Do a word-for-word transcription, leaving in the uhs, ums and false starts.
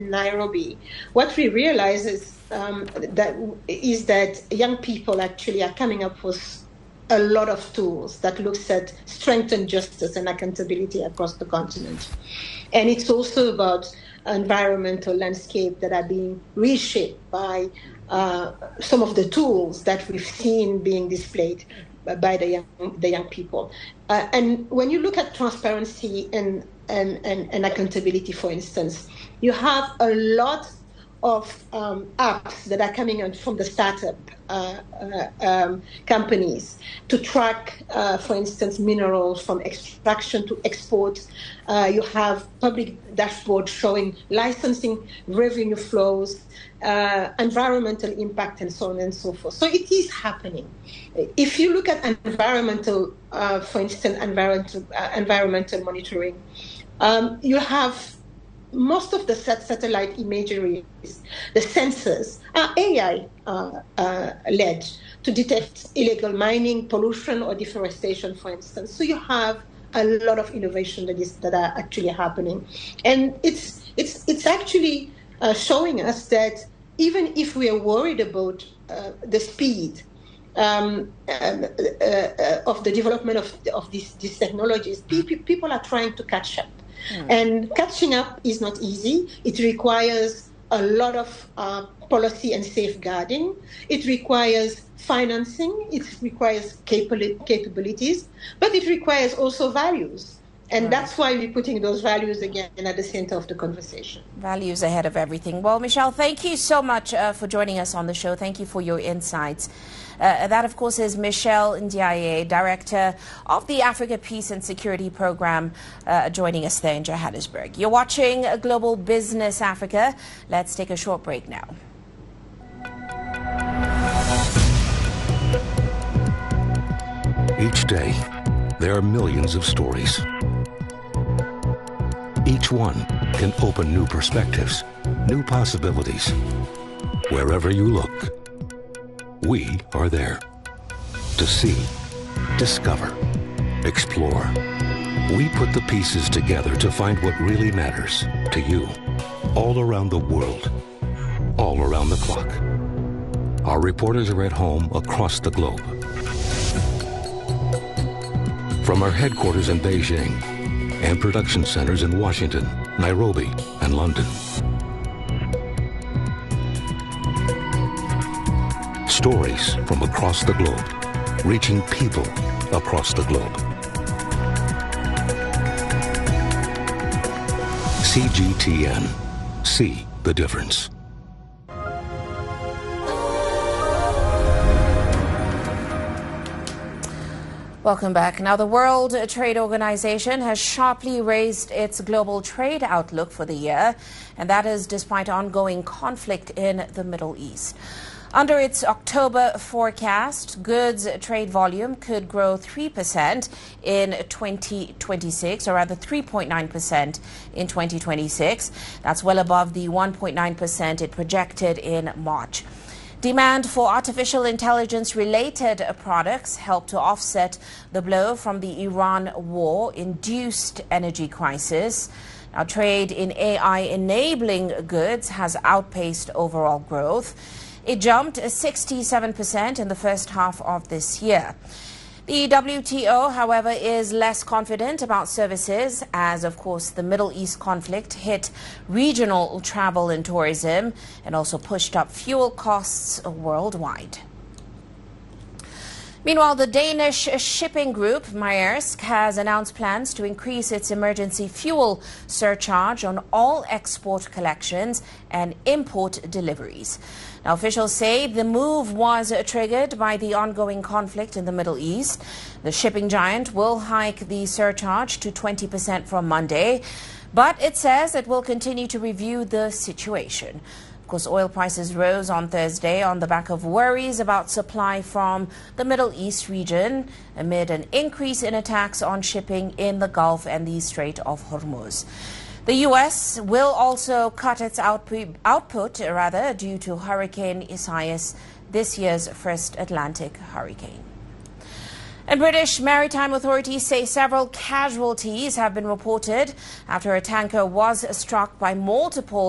Nairobi, what we realize is um, that is that young people actually are coming up with a lot of tools that looks at strength and justice and accountability across the continent. And it's also about environmental landscape that are being reshaped by uh, some of the tools that we've seen being displayed by the young, the young people. Uh, and when you look at transparency and, and, and, and accountability, for instance, you have a lot of um, apps that are coming out from the startup uh, uh, um, companies to track, uh, for instance, minerals from extraction to export. Uh, you have public dashboards showing licensing revenue flows, uh, environmental impact, and so on and so forth. So it is happening. If you look at environmental, uh, for instance, environmental, uh, environmental monitoring, um, you have most of the sat- satellite imagery, the sensors, are A I uh, uh, led to detect illegal mining, pollution, or deforestation, for instance. So you have a lot of innovation that is that are actually happening, and it's it's it's actually uh, showing us that even if we are worried about uh, the speed um, um, uh, uh, of the development of of these these technologies, people people are trying to catch up. Mm. And catching up is not easy. It requires a lot of uh, policy and safeguarding. It requires financing. It requires capab- capabilities. But it requires also values. And right. That's why we're putting those values again at the center of the conversation. Values ahead of everything. Well, Michelle, thank you so much uh, for joining us on the show. Thank you for your insights. Uh, that, of course, is Michelle Ndiaye, Director of the Africa Peace and Security Program, uh, joining us there in Johannesburg. You're watching Global Business Africa. Let's take a short break now. Each day, there are millions of stories. Each one can open new perspectives, new possibilities. Wherever you look, we are there to see, discover, explore. We put the pieces together to find what really matters to you, all around the world, all around the clock. Our reporters are at home across the globe. From our headquarters in Beijing and production centers in Washington, Nairobi, and London. Stories from across the globe, reaching people across the globe. C G T N. See the difference. Welcome back. Now, the World Trade Organization has sharply raised its global trade outlook for the year, and that is despite ongoing conflict in the Middle East. Under its October forecast, goods trade volume could grow three percent in twenty twenty-six, or rather three point nine percent in twenty twenty-six. That's well above the one point nine percent it projected in March. Demand for artificial intelligence-related products helped to offset the blow from the Iran war-induced energy crisis. Now, trade in A I-enabling goods has outpaced overall growth. It jumped sixty-seven percent in the first half of this year. The W T O, however, is less confident about services as, of course, the Middle East conflict hit regional travel and tourism and also pushed up fuel costs worldwide. Meanwhile, the Danish shipping group Maersk has announced plans to increase its emergency fuel surcharge on all export collections and import deliveries. Now, officials say the move was triggered by the ongoing conflict in the Middle East. The shipping giant will hike the surcharge to twenty percent from Monday, but it says it will continue to review the situation. Of course, oil prices rose on Thursday on the back of worries about supply from the Middle East region amid an increase in attacks on shipping in the Gulf and the Strait of Hormuz. The U S will also cut its output, output rather, due to Hurricane Isaias, this year's first Atlantic hurricane. And British maritime authorities say several casualties have been reported after a tanker was struck by multiple